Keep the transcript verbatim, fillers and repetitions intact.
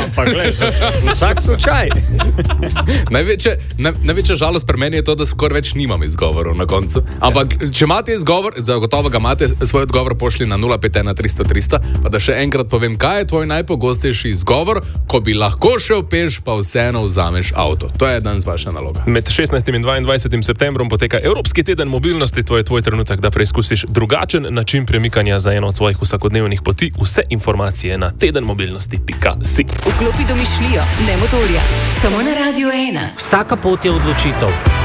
ampak gledaj, vsak slučaj. Največja, naj, največja žalost pri meni je to, da skoraj več nimam izgovorov na koncu. Ampak, ja. Če imate izgovor, zagotovo ga imate, svoj odgovor pošli na nula pet ena tristo tristo, pa da še enkrat povem, kaj je tvoj najpogostejši izgovor, ko bi lahko šel peš, pa vseeno vzameš avto. To je danes vaša naloga. Med šestnajstim in dvaindvajsetim septembrom poteka Evropski teden mobilnosti, to je tvoj trenutek, da preizkusiš drugačen način premikanja za eno od svojih vsakodnevnih poti. Vse informacije na tedenmobilnosti pika si. Vklopi domišljijo, ne motorja. Samo na Radio ena. Vsaka pot je odločitev.